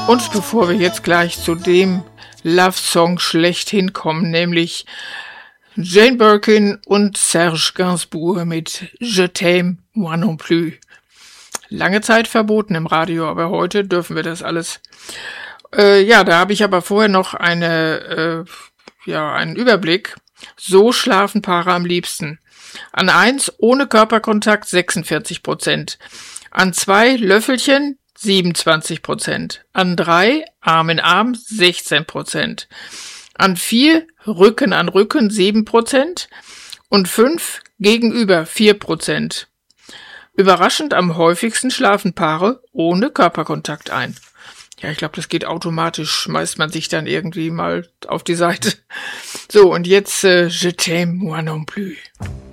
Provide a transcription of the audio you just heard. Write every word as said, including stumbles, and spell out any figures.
Und bevor wir jetzt gleich zu dem Love-Song schlechthin kommen, nämlich Jane Birkin und Serge Gainsbourg mit Je t'aime, moi non plus. Lange Zeit verboten im Radio, aber heute dürfen wir das alles. Äh, ja, da habe ich aber vorher noch eine, äh, ja, einen Überblick. So schlafen Paare am liebsten. An eins ohne Körperkontakt sechsundvierzig Prozent. An zwei Löffelchen siebenundzwanzig Prozent. An drei Arm in Arm sechzehn Prozent. An vier Rücken an Rücken sieben Prozent. Und fünf gegenüber vier Prozent. Überraschend am häufigsten schlafen Paare ohne Körperkontakt ein. Ja, ich glaube, das geht automatisch, schmeißt man sich dann irgendwie mal auf die Seite. So, und jetzt äh, Je t'aime, moi non plus.